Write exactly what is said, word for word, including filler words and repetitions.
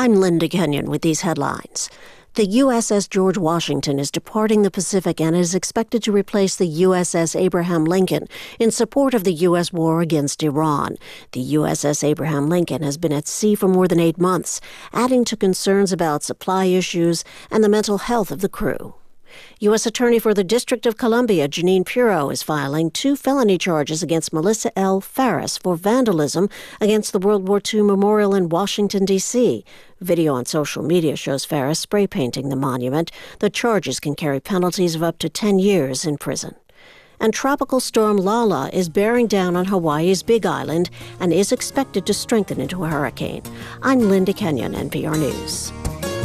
I'm Linda Kenyon with these headlines. The U S S George Washington is departing the Pacific and is expected to replace the U S S Abraham Lincoln in support of the U S war against Iran. The U S S Abraham Lincoln has been at sea for more than eight months, adding to concerns about supply issues and the mental health of the crew. U S. Attorney for the District of Columbia, Jeanine Pirro, is filing two felony charges against Melissa L. Farris for vandalism against the World War Two Memorial in Washington, D C Video on social media shows Farris spray painting the monument. The charges can carry penalties of up to ten years in prison. And Tropical Storm Lala is bearing down on Hawaii's Big Island and is expected to strengthen into a hurricane. I'm Linda Kenyon, N P R News.